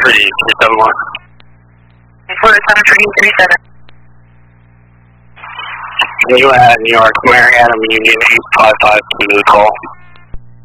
371. Florida Center 337. Can you add New York, Mary Adam Union 855 to the call?